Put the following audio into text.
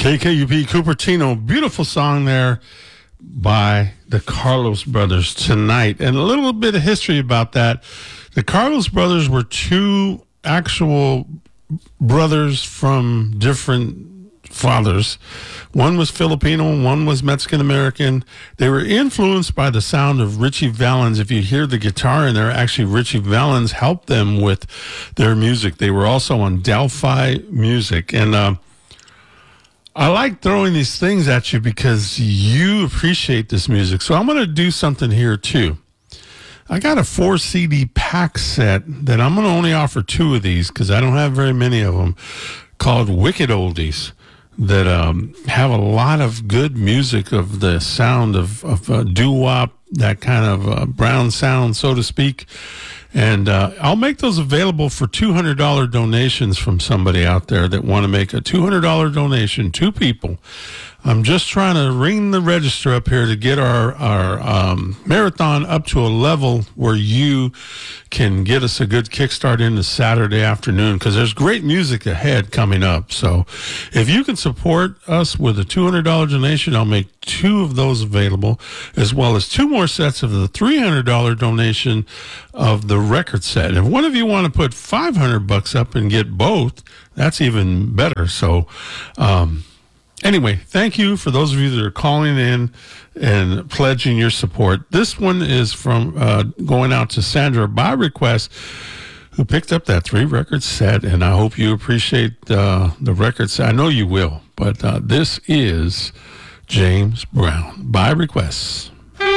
KKUP Cupertino, beautiful song there by the Carlos Brothers tonight. And a little bit of history about that. The Carlos Brothers were two actual brothers from different fathers. One was Filipino, one was Mexican American. They were influenced by the sound of Richie Valens. If you hear the guitar in there, actually Richie Valens helped them with their music. They were also on Delphi Music. And I like throwing these things at you because you appreciate this music. So I'm going to do something here too. I got a 4 CD pack set that I'm going to only offer 2 of these because I don't have very many of them, called Wicked Oldies, that have a lot of good music of the sound of doo-wop, that kind of brown sound, so to speak. And I'll make those available for $200 donations from somebody out there that want to make a $200 donation, 2 people. I'm just trying to ring the register up here to get our marathon up to a level where you can get us a good kickstart into Saturday afternoon, because there's great music ahead coming up. So if you can support us with a $200 donation, I'll make 2 of those available, as well as 2 more sets of the $300 donation of the record set. If one of you want to put $500 up and get both, that's even better. So, anyway, thank you for those of you that are calling in and pledging your support. This one is from going out to Sandra by request, who picked up that 3-record set, and I hope you appreciate the record set. I know you will, but this is James Brown by request.